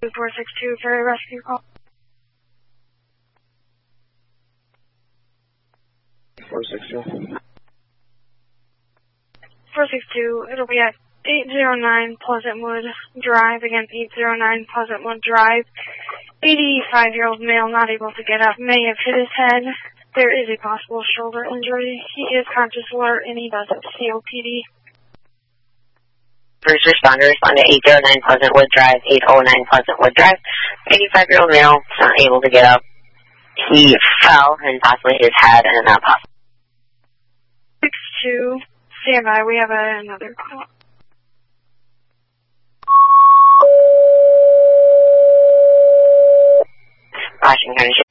to 462 Ferry Rescue call. 462. 462, it'll be at 809 Pleasantwood Drive. Again, 809 Pleasantwood Drive. 85-year-old male not able to get up, may have hit his head. There is a possible shoulder injury. He is conscious alert and he does have COPD. First responder, respond to 809 Pleasantwood Drive, 809 Pleasantwood Drive. 85-year-old male not able to get up. He fell and possibly his head and not possible. 62, stand by, we have another call. Washington County